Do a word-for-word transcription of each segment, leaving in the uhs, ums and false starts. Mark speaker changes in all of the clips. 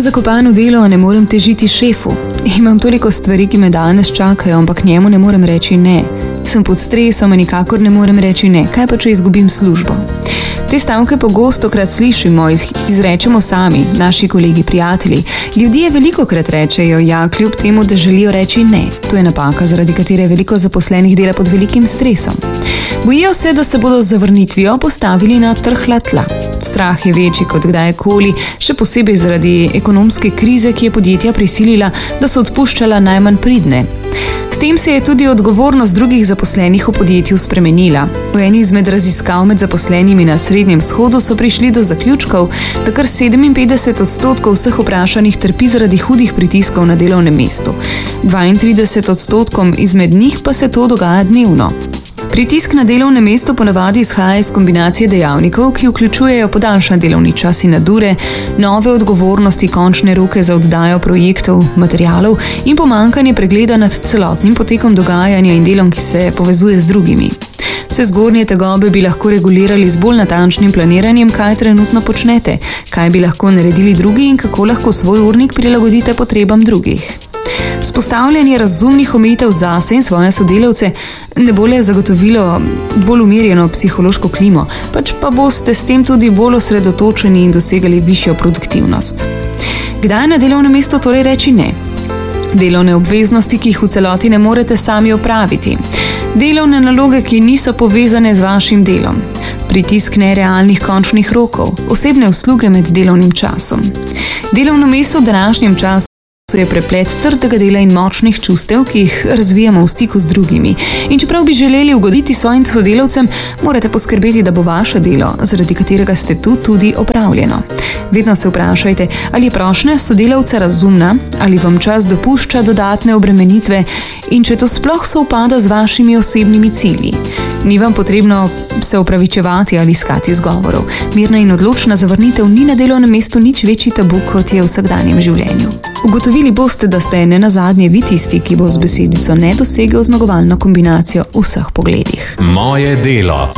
Speaker 1: zakopan v delo, ne morem težiti šefu. Imam toliko stvari, ki me danes čakajo, ampak njemu ne morem reči ne. Sem pod stresom in nikakor ne morem reči ne. Kaj pa, če izgubim službo? Te stavke pogosto krat slišimo, izrečemo sami, naši kolegi, prijatelji. Ljudje velikokrat rečejo ja, kljub temu, da želijo reči ne. To je napaka, zaradi katere veliko zaposlenih dela pod velikim stresom. Bojijo se, da se bodo z zavrnitvijo postavili na trhla tla. Strah je večji kot kdajkoli, še posebej zaradi ekonomske krize, ki je podjetja prisilila, da so odpuščala najmanj pridne. S tem se je tudi odgovornost drugih zaposlenih v podjetju spremenila. V eni izmed raziskav med zaposlenimi na Srednjem vzhodu so prišli do zaključkov, da kar sedeminpetdeset odstotkov vseh vprašanih trpi zaradi hudih pritiskov na delovnem mestu. dvaintrideset odstotkom izmed njih pa se to dogaja dnevno. Pritisk na delovnem mestu ponavadi izhaja iz kombinacije dejavnikov, ki vključujejo podaljšan delovni čas in nadure, nove odgovornosti, končne roke za oddajo projektov, materialov in pomanjkanje pregleda nad celotnim potekom dogajanja in delom, ki se povezuje z drugimi. Vse zgornje tegobe bi lahko regulirali z bolj natančnim planiranjem, kaj trenutno počnete, kaj bi lahko naredili drugi in kako lahko svoj urnik prilagodite potrebam drugih. Spostavljanje razumnih omejitev zase in svoje sodelavce ne bo le zagotovilo bolj umirjeno psihološko klimo, pač pa boste s tem tudi bolj osredotočeni in dosegali višjo produktivnost. Kdaj na delovnem mestu torej reči ne? Delovne obveznosti, ki jih v celoti ne morete sami opraviti. Delovne naloge, ki niso povezane z vašim delom. Pritisk nerealnih končnih rokov. Osebne usluge med delovnim časom. Delovno mesto v današnjem času je preplet trdega dela in močnih čustev, ki jih razvijamo v stiku z drugimi. In čeprav bi želeli ugoditi svojim sodelavcem, morate poskrbeti, da bo vaše delo, zaradi katerega ste tu, tudi opravljeno. Vedno se vprašajte, ali je prošnja sodelavca razumna, ali vam čas dopušča dodatne obremenitve in če to sploh sovpada z vašimi osebnimi cilji. Ni vam potrebno se opravičevati ali iskati izgovorov. Mirna in odločna zavrnitev ni na delovnem mestu nič večji tabu, kot je v vsakdanjem življenju. Ugotovili boste, da ste nenazadnje vi tisti, ki bo z besedico ne dosegel zmagovalno kombinacijo v vseh pogledih.
Speaker 2: Moje delo.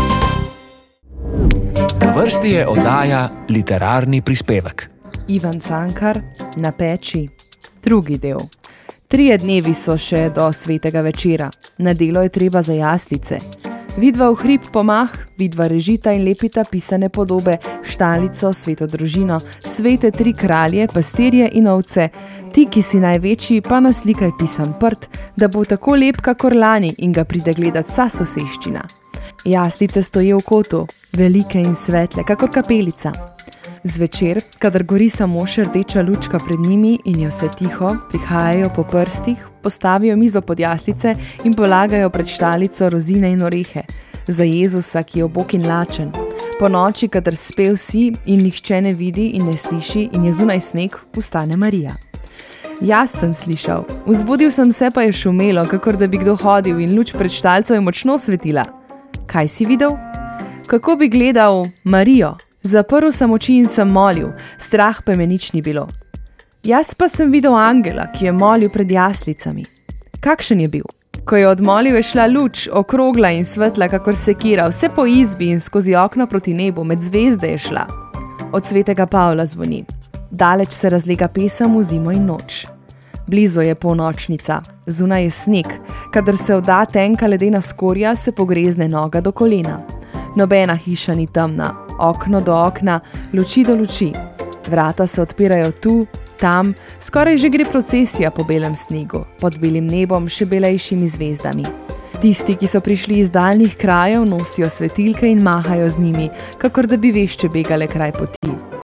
Speaker 2: Na vrsti je oddaja Literarni prispevek.
Speaker 3: Ivan Cankar, Na peči, drugi del. Trije dnevi so še do svetega večera. Na delo je treba za jaslice. Vidva v hrib pomah, vidva režita in lepita pisane podobe, štalico, sveto družino, svete tri kralje, pastirje in ovce, ti, ki si največji, pa naslikaj pisan prt, da bo tako lep kakor lani in ga pride gledat vsa soseščina. Jaslice stoje v kotu, velike in svetle, kakor kapelica. Zvečer, kadar gori samo še rdeča lučka pred njimi in je vse tiho, prihajajo po prstih, postavijo mizo pod jaslice in polagajo pred štalico rozine in orehe, za Jezusa, ki je obok in lačen. Po noči, kadar spe vsi in nihče ne vidi in ne sliši in je zunaj sneg, vstane Marija. Jaz sem slišal, vzbudil sem se, pa je šumelo, kakor da bi kdo hodil in luč pred štalco je močno svetila. Kaj si videl? Kako bi gledal Marijo? Zaprl sem oči in sem molil, strah pa me nič ni bilo. Jaz pa sem videl angela, ki je molil pred jaslicami. Kakšen je bil? Ko je odmolil, je šla luč, okrogla in svetla, kakor sekira, vse po izbi in skozi okno proti nebu, med zvezde je šla. Od svetega Pavla zvoni. Daleč se razlega pesem v zimo in noč. Blizu je polnočnica, zunaj je sneg, kadar se vda tenka ledena skorja, se pogrezne noga do kolena. Nobena hiša ni temna, okno do okna, luči do luči. Vrata se odpirajo tu, tam, skoraj že gre procesija po belem snegu, pod belim nebom še belejšimi zvezdami. Tisti, ki so prišli iz daljnih krajev, nosijo svetilke in mahajo z njimi, kakor da bi vešče begale kraj poti.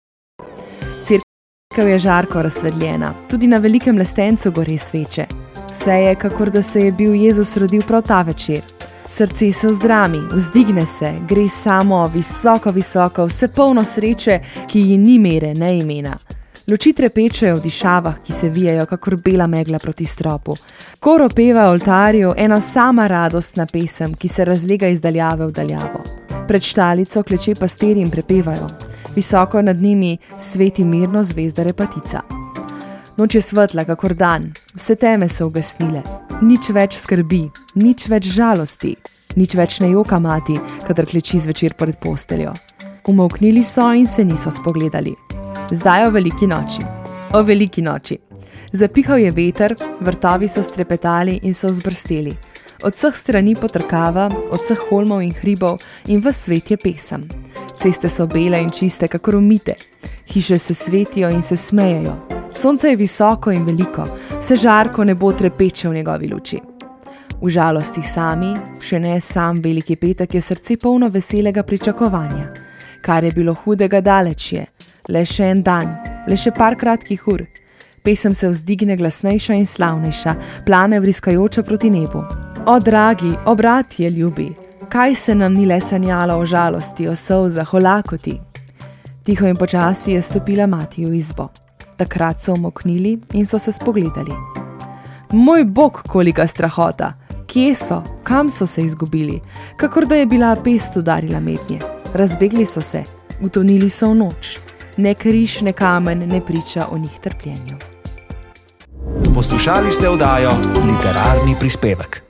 Speaker 3: Cerkev je žarko razsvetljena, tudi na velikem lestencu gore sveče. Vse je, kakor da se je bil Jezus rodil prav ta večer. Srce se vzdrami, vzdigne se, gre samo visoko, visoko, vse polno sreče, ki ji ni mere, ne imena. Luči trepečejo v dišavah, ki se vijejo, kakor bela megla proti stropu. Koro peva v oltarju ena sama radostna pesem, ki se razlega iz daljave v daljavo. Pred štalico kleče pastirji in prepevajo. Visoko nad njimi sveti mirno zvezda repatica. Noč je svetla, kakor dan, vse teme so ugasnile. Nič več skrbi, nič več žalosti, nič več ne joka mati, kadar kleči zvečer pred posteljo. Umolknili so in se niso spogledali. Zdaj o veliki noči. O veliki noči. Zapihal je veter, vrtovi so strepetali in so vzbrsteli. Od vseh strani potrkava, od vseh holmov in hribov in ves svet je pesem. Ceste so bele in čiste, kakor umite. Hiše se svetijo in se smejejo. Sonce je visoko in veliko, vse žarko nebo trepeče v njegovi luči. V žalosti sami, še ne sam veliki petek, je srce polno veselega pričakovanja. Kar je bilo hudega, daleč je. Le še en dan, le še par kratkih ur. Pesem se vzdigne glasnejša in slavnejša, plane vriskajoča proti nebu. O dragi, o bratje ljubi, kaj se nam ni le sanjalo o žalosti, o solzah, o lakoti? Tiho in počasi je stopila mati v izbo. Takrat so omoknili in so se spogledali. Moj bog, kolika strahota! Kje so? Kam so se izgubili? Kakor da je bila pest udarila mednje. Razbegli so se, utonili so v noč. Ne križ, ne kamen ne priča o njih trpljenju.
Speaker 2: Poslušali ste oddajo Literarni prispevek.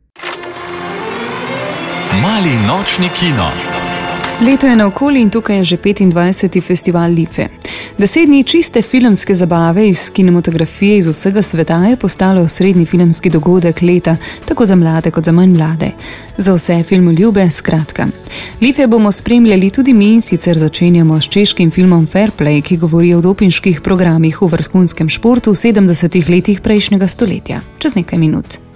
Speaker 4: Mali nočni kino.
Speaker 1: Leto je naokoli in tukaj je že petindvajseti festival Life. Deset dni čiste filmske zabave iz kinematografije iz vsega sveta je postalo osrednji filmski dogodek leta, tako za mlade kot za manj mlade. Za vse filmoljube, skratka. Life bomo spremljali tudi mi, in sicer začenjamo s češkim filmom Fair Play, ki govori o dopinških programih v vrhunskem športu v sedemdesetih letih prejšnjega stoletja. Čez nekaj minut.